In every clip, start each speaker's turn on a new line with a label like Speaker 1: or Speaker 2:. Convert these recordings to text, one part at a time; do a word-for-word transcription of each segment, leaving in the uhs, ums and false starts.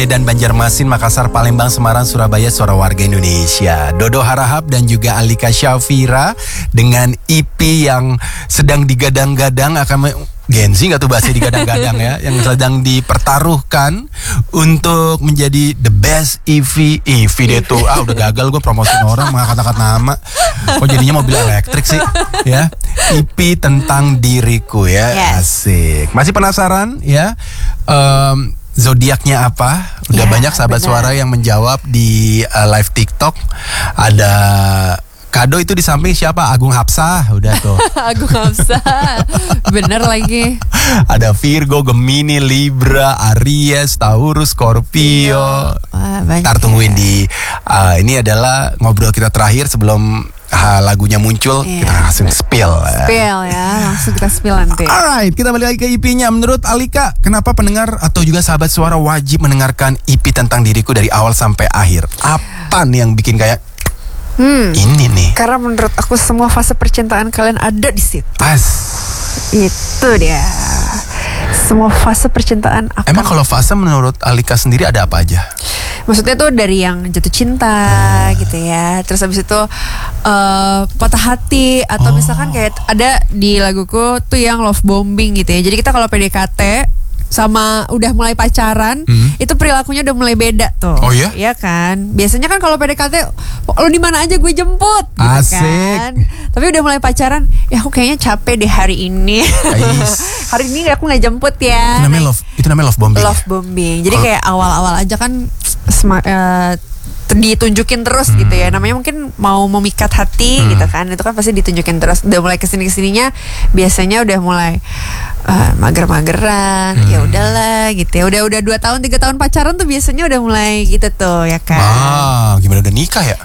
Speaker 1: dan Banjarmasin, Makassar, Palembang, Semarang, Surabaya, suara warga Indonesia. Dodo Harahap dan juga Alika Syafira dengan E P yang sedang digadang-gadang akan Genzi nggak tuh bahasa digadang-gadang ya, yang sedang dipertaruhkan untuk menjadi the best E V. E V deh tuh, ah udah gagal gue promosiin orang mengangkat-angkat nama. Kok jadinya mobil elektrik sih ya. E P tentang diriku ya, yes. Asik. Masih penasaran ya? Um, Zodiaknya apa? Udah ya, banyak sahabat benar. Suara yang menjawab di uh, live TikTok. Ada Kado itu di samping siapa? Agung Hapsah, udah tuh.
Speaker 2: Agung Hapsah, bener lagi.
Speaker 1: Ada Virgo, Gemini, Libra, Aries, Taurus, Scorpio.
Speaker 2: Wah,
Speaker 1: ntar tungguin di uh, ini adalah ngobrol kita terakhir sebelum Ha, lagunya muncul, yeah. Kita langsung spill
Speaker 2: Spill ya, langsung kita spill nanti.
Speaker 1: Alright, kita balik lagi ke E P-nya. Menurut Alika, kenapa pendengar atau juga sahabat suara wajib mendengarkan E P tentang diriku dari awal sampai akhir? Apa nih yang bikin kayak hmm, ini nih?
Speaker 2: Karena menurut aku semua fase percintaan kalian ada di situ.
Speaker 1: As.
Speaker 2: Itu dia. Semua fase percintaan akan.
Speaker 1: Emang kalau fase menurut Alika sendiri ada apa aja?
Speaker 2: Maksudnya tuh dari yang jatuh cinta hmm. gitu ya. Terus habis itu uh, patah hati. Atau oh. misalkan kayak ada di laguku tuh yang love bombing gitu ya. Jadi kita kalau P D K T sama udah mulai pacaran, hmm. itu perilakunya udah mulai beda tuh.
Speaker 1: Oh ya?
Speaker 2: Iya kan. Biasanya kan kalau P D K T, lo di mana aja gue jemput. Gitu
Speaker 1: asik.
Speaker 2: Kan. Tapi udah mulai pacaran, ya aku kayaknya capek deh hari ini. Hari ini aku nggak jemput ya.
Speaker 1: Itu namanya love, itu namanya love bombing.
Speaker 2: Love bombing. Jadi oh. kayak awal-awal aja kan sema- uh, ditunjukin terus hmm. gitu ya. Namanya mungkin mau memikat hati hmm. gitu kan. Itu kan pasti ditunjukin terus. Udah mulai kesini-kesininya biasanya udah mulai uh, mager-mageran. Hmm. Ya udahlah gitu ya. Udah udah dua tahun tiga tahun pacaran tuh biasanya udah mulai gitu tuh ya kan.
Speaker 1: Ah, gimana udah nikah ya?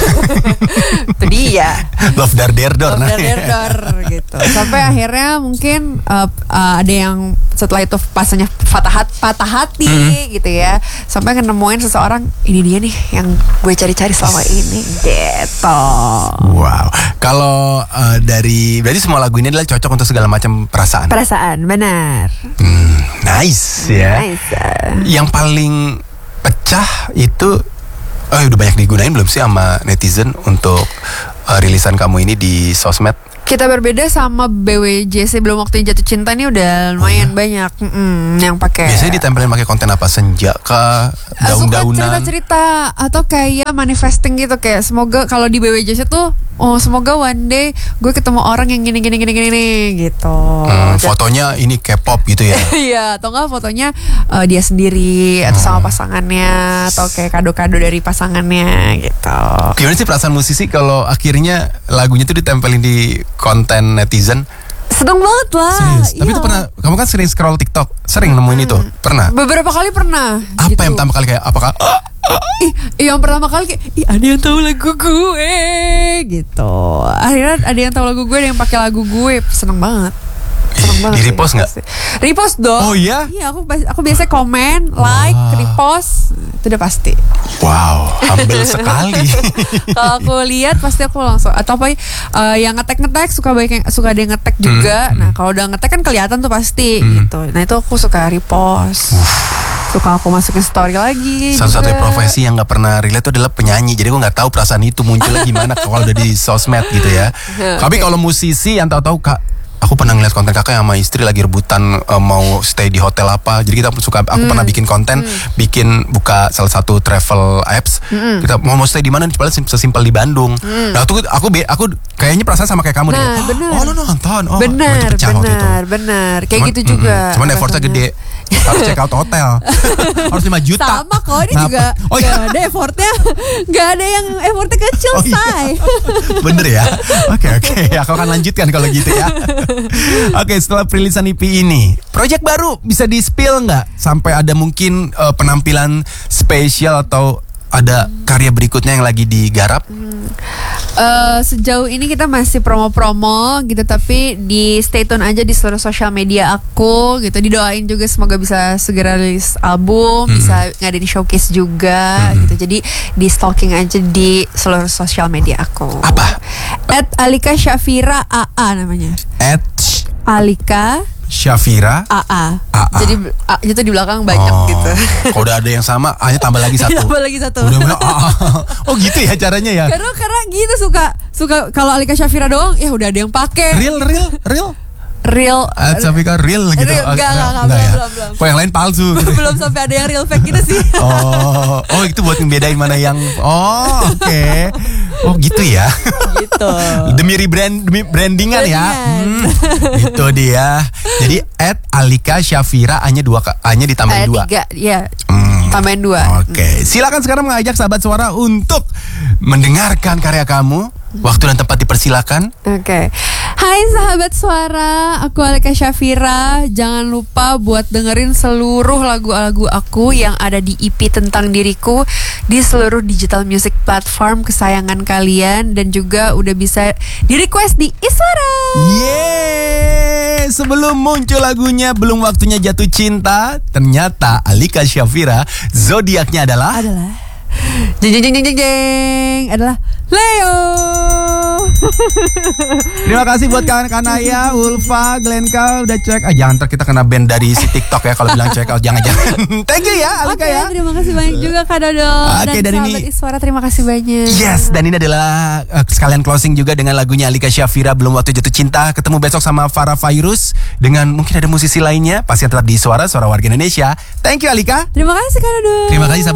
Speaker 2: Itu dia.
Speaker 1: Love dar der dor.
Speaker 2: Love dar der dor gitu. Sampai akhirnya mungkin uh, uh, ada yang setelah itu pasanya patah hati, patah hati hmm. gitu ya. Sampai nemuin seseorang, ini dia nih yang gue cari-cari selama ini gitu.
Speaker 1: Wow. Kalau uh, dari berarti semua lagu ini adalah cocok untuk segala macam perasaan.
Speaker 2: Perasaan, benar.
Speaker 1: Hmm, nice ya.
Speaker 2: Nice.
Speaker 1: Yang paling pecah itu oh udah banyak digunain belum sih sama netizen untuk uh, rilisan kamu ini di sosmed?
Speaker 2: Kita berbeda sama B W J C belum waktu jatuh cinta nih udah lumayan oh, ya? Banyak mm, yang pakai.
Speaker 1: Biasanya ditempelin pakai konten apa? Senja kah? Daun-daunan?
Speaker 2: Suka cerita-cerita atau kayak manifesting gitu, kayak semoga kalau di B W J C tuh oh semoga one day gue ketemu orang yang gini gini gini gini gitu.
Speaker 1: Hmm, fotonya ini K-pop gitu ya?
Speaker 2: Iya, atau enggak fotonya uh, dia sendiri atau hmm. sama pasangannya atau kayak kado-kado dari pasangannya gitu.
Speaker 1: Gimana sih perasaan musisi kalau akhirnya lagunya tuh ditempelin di konten netizen?
Speaker 2: Seneng banget lah.
Speaker 1: Serius? Tapi
Speaker 2: iya.
Speaker 1: itu pernah, kamu kan sering scroll TikTok, sering nemuin hmm. itu? Pernah?
Speaker 2: Beberapa kali pernah.
Speaker 1: Apa
Speaker 2: gitu.
Speaker 1: yang pertama kali kayak, apakah
Speaker 2: Ih, yang pertama kali kayak, ih ada yang tahu lagu gue gitu. Akhirnya ada yang tahu lagu gue, ada yang pakai lagu gue, seneng banget. Seneng banget.
Speaker 1: Di repost nggak?
Speaker 2: Repost dong.
Speaker 1: Oh iya?
Speaker 2: Iya, aku aku biasa komen, like, wow. repost, itu udah pasti.
Speaker 1: Wow, humble sekali.
Speaker 2: Kalau aku lihat pasti aku langsung. Atau apa uh, yang ngetek ngetek suka banyak yang suka ada yang ngetek juga. Hmm. Nah kalau udah ngetek kan kelihatan tuh pasti hmm. gitu. Nah itu aku suka repost. Suka aku masukin story lagi.
Speaker 1: Satu-satunya profesi yang nggak pernah relate itu adalah penyanyi. Jadi gue nggak tahu perasaan itu munculnya gimana kalau udah di sosmed gitu ya. Tapi kalau musisi yang tahu-tahu kak, aku pernah ngeliat konten kakak sama istri lagi rebutan uh, mau stay di hotel apa. Jadi kita suka, aku hmm. pernah bikin konten, hmm. bikin buka salah satu travel apps. Hmm. Kita mau mau stay di mana? Padahal sesimpel di Bandung. Hmm. Nah aku aku aku kayaknya perasaan sama kayak kamu
Speaker 2: nah,
Speaker 1: deh. Oh, oh lo nonton. Oh,
Speaker 2: bener, bener, bener. Kayak cuman, gitu juga.
Speaker 1: Mm, cuman effortnya gede. Harus check out hotel. Harus lima juta.
Speaker 2: Sama kok ini
Speaker 1: nah,
Speaker 2: juga oh, iya. Gak ada effortnya. Gak ada yang effortnya kecil oh, say iya.
Speaker 1: Bener ya. Oke oke okay. Aku akan lanjutkan kalau gitu ya. Oke okay, setelah perilisan E P ini, project baru bisa di spill gak? Sampai ada mungkin uh, penampilan spesial atau ada karya berikutnya yang lagi digarap?
Speaker 2: Hmm. Uh, sejauh ini kita masih promo-promo gitu, tapi di stay tune aja di seluruh sosial media aku gitu. Didoain juga semoga bisa segera rilis album, hmm. bisa ngadain showcase juga hmm. gitu. Jadi di stalking aja di seluruh sosial media aku.
Speaker 1: Apa?
Speaker 2: At Alika Syafira A A namanya.
Speaker 1: At
Speaker 2: Alika
Speaker 1: Syafira,
Speaker 2: A A.
Speaker 1: A A.
Speaker 2: Jadi A itu di belakang banyak
Speaker 1: Oh,
Speaker 2: gitu.
Speaker 1: Kalau udah ada yang sama, A-nya tambah lagi satu.
Speaker 2: Tambah lagi satu.
Speaker 1: Udah mulai A A. Oh gitu ya caranya ya.
Speaker 2: Karena karena gitu suka suka kalau Alika Syafira doang ya udah ada yang pakai.
Speaker 1: Real, real, real.
Speaker 2: Real.
Speaker 1: Ah, Syafira real gitu.
Speaker 2: Real, enggak, enggak, enggak,
Speaker 1: Enggak ya?
Speaker 2: belum, belum.
Speaker 1: Kok yang lain palsu gitu.
Speaker 2: Belum sampai ada yang real fake gitu sih.
Speaker 1: Oh, oh itu buat ngebedain mana yang. Oh, oke. Okay. Oh gitu ya.
Speaker 2: Gitu.
Speaker 1: Demi rebrand, demi brandingan ya. Hmm, itu dia. Jadi at Alika Syafira A-nya dua, A-nya
Speaker 2: Eh,
Speaker 1: ditambahin dua.
Speaker 2: tiga, ya.
Speaker 1: Hmm.
Speaker 2: Tambahin dua.
Speaker 1: Oke, silakan sekarang mengajak sahabat suara untuk mendengarkan karya kamu. Waktu dan tempat dipersilakan.
Speaker 2: Oke. Hai sahabat suara, aku Alika Syafira. Jangan lupa buat dengerin seluruh lagu-lagu aku yang ada di E P Tentang Diriku di seluruh digital music platform kesayangan kalian, dan juga udah bisa di-request di Iswara.
Speaker 1: Yeay, sebelum muncul lagunya Belum Waktunya Jatuh Cinta, ternyata Alika Syafira zodiaknya adalah
Speaker 2: Adalah jeng jeng jeng jeng jeng jeng adalah Leo.
Speaker 1: Terima kasih buat kawan Kanaya, Ulfa, Glenka udah check. Ah jangan ntar kita kena ban dari si TikTok ya kalau bilang check out, jangan-jangan. Thank you ya Alika
Speaker 2: Oke,
Speaker 1: ya.
Speaker 2: terima kasih banyak juga Kak Dodo.
Speaker 1: Oke,
Speaker 2: dan
Speaker 1: dan
Speaker 2: sahabat
Speaker 1: ini-
Speaker 2: Iswara, terima kasih banyak.
Speaker 1: Yes, dan ini adalah uh, sekalian closing juga dengan lagunya Alika Syafira Belum Waktu Jatuh Cinta. Ketemu besok sama Farah Fairuz dengan mungkin ada musisi lainnya. Pasti tetap di Suara Suara Warga Indonesia. Thank you Alika.
Speaker 2: Terima kasih Kak Dodo.
Speaker 1: Terima kasih sahabat